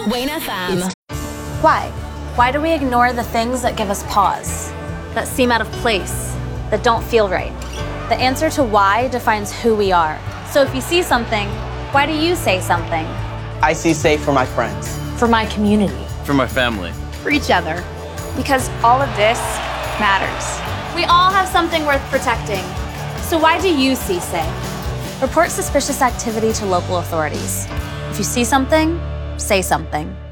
Wayne FM. Why? Why do we ignore the things that give us pause, that seem out of place, that don't feel right? The answer to why defines who we are. So if you see something, why do you say something? I see safe for my friends. For my community. For my family. For each other. Because all of this matters. We all have something worth protecting. So why do you see safe? Report suspicious activity to local authorities. If you see something, say something.